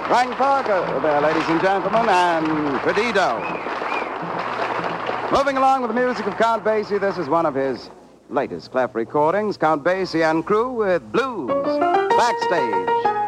Frank Parker there, ladies and gentlemen, and Perdido. Moving along with the music of Count Basie, this is one of his latest Clef recordings, Count Basie and Crew with Blues Backstage.